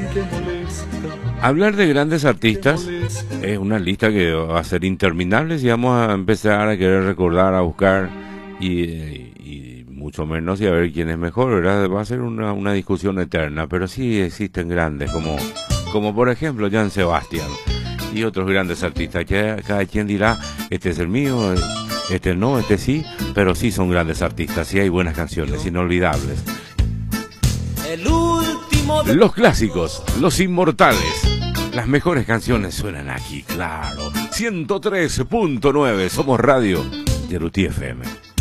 Hablar de grandes artistas es una lista que va a ser interminable si vamos a empezar a querer recordar, a buscar y mucho menos y a ver quién es mejor, ¿verdad? Va a ser una discusión eterna, pero sí existen grandes como por ejemplo Joan Sebastián y otros grandes artistas que cada quien dirá, este es el mío, este no, este sí, pero sí son grandes artistas y hay buenas canciones inolvidables. Los clásicos, los inmortales. Las mejores canciones suenan aquí, claro. 103.9, somos Radio Yeruti FM.